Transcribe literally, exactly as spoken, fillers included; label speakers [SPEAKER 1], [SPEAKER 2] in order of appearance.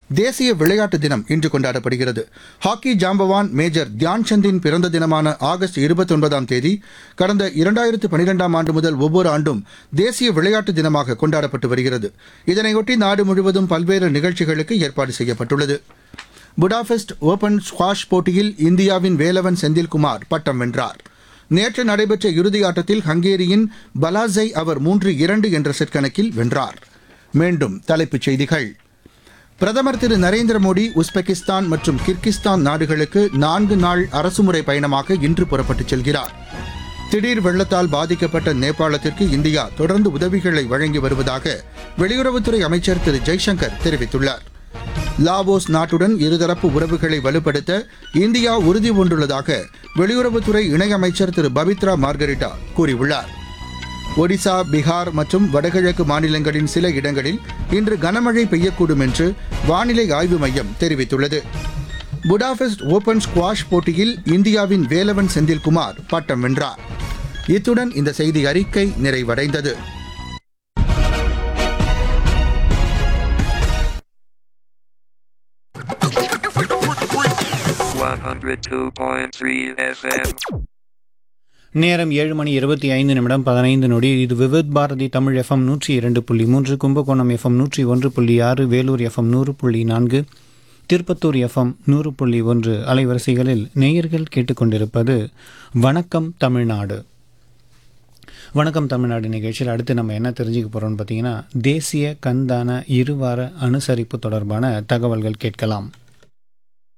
[SPEAKER 1] தேசிய விளையாட்டு தினம் இன்று கொண்டாடப்படுகிறது. ஹாக்கி ஜாம்பவான் மேஜர் தியான்சந்தின் பிறந்த தினமான ஆகஸ்ட் இருபத்தி ஒன்பதாம் தேதி கடந்த இரண்டாயிரத்து பனிரெண்டாம் ஆண்டு முதல் ஒவ்வொரு ஆண்டும் தேசிய விளையாட்டு தினமாக கொண்டாடப்பட்டு வருகிறது. இதனையொட்டி நாடு முழுவதும் பல்வேறு நிகழ்ச்சிகளுக்கு ஏற்பாடு செய்யப்பட்டுள்ளது. புடாபெஸ்ட் ஓபன் ஸ்குவாஷ் போட்டியில் இந்தியாவின் வேலவன் செந்தில்குமார் பட்டம் வென்றார். நேற்று நடைபெற்ற இறுதியாட்டத்தில் ஹங்கேரியின் பலாஸை அவர் மூன்று இரண்டு என்ற செட் கணக்கில் வென்றார். மீண்டும் தலைப்புச் செய்திகள். பிரதமர் திரு நரேந்திர மோடி உஸ்பெகிஸ்தான் மற்றும் கிர்கிஸ்தான் நாடுகளுக்கு நான்கு நாள் அரசுமுறை பயணமாக இன்று புறப்பட்டுச் செல்கிறார். திடீர் வெள்ளத்தால் பாதிக்கப்பட்ட நேபாளத்திற்கு இந்தியா தொடர்ந்து உதவிகளை வழங்கி வருவதாக வெளியுறவுத்துறை அமைச்சர் திரு ஜெய்சங்கர் தெரிவித்துள்ளார். லாவோஸ் நாட்டுடன் இருதரப்பு உறவுகளை வலுப்படுத்த இந்தியா உறுதி பூண்டுள்ளதாக வெளியுறவுத்துறை இணையமைச்சர் திரு பபித்ரா மார்கரிட்டா கூறியுள்ளார். ஒடிசா, பீகார் மற்றும் வடகிழக்கு மாநிலங்களின் சில இடங்களில் இன்று கனமழை பெய்யக்கூடும் என்று வானிலை ஆய்வு மையம் தெரிவித்துள்ளது. புடாபெஸ்ட் ஓபன் ஸ்குவாஷ் போட்டியில் இந்தியாவின் வேலவன் செந்தில்குமார் பட்டம் வென்றார். இத்துடன் இந்த செய்தி அறிக்கை நிறைவடைந்தது.
[SPEAKER 2] நேரம் ஏழு மணி இருபத்தி ஐந்து நிமிடம் பதினைந்து நொடி. இது விவித் பாரதி தமிழ் எஃப்எம் நூற்றி இரண்டு புள்ளி மூன்று, கும்பகோணம் எஃப்எம் நூற்றி ஒன்று புள்ளி ஆறு, வேலூர் எஃப்எம் நூறு புள்ளி நான்கு, திருப்பத்தூர் எஃப்எம் நூறு புள்ளி ஒன்று அலைவரிசைகளில் நேயர்கள் கேட்டுக்கொண்டிருப்பது வணக்கம் தமிழ்நாடு. வணக்கம் தமிழ்நாடு நிகழ்ச்சியில் அடுத்து நம்ம என்ன தெரிஞ்சுக்க போகிறோம்னு பார்த்தீங்கன்னா, தேசிய கண்தான இருவார அனுசரிப்பு தொடர்பான தகவல்கள் கேட்கலாம்.